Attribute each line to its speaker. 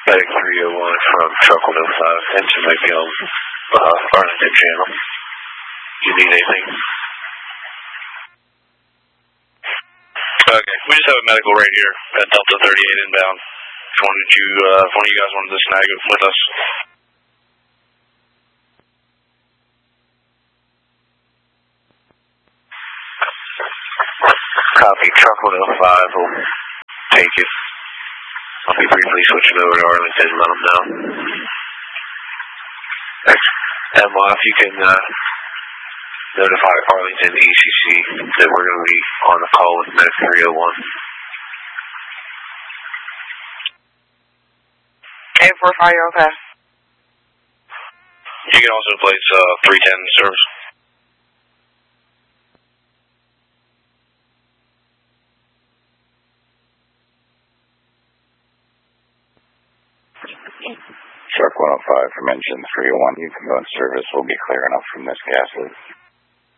Speaker 1: Medic 301 from Truck 105. Engine might be on Arlington Channel. You need anything?
Speaker 2: Okay, we just have a medical right here at Delta 38 inbound. If one of you guys wanted to snag it with us.
Speaker 1: Copy. Truck 105 will take it. I'll be briefly switching over to Arlington and let them know. Emma, if you can notify Arlington ECC that we're going to be on the call with Medic 301.
Speaker 3: A45, you're okay.
Speaker 2: You can also place 310 service.
Speaker 4: Truck 105 from engine 301, you can go in service. We'll be clear enough from this gas loop.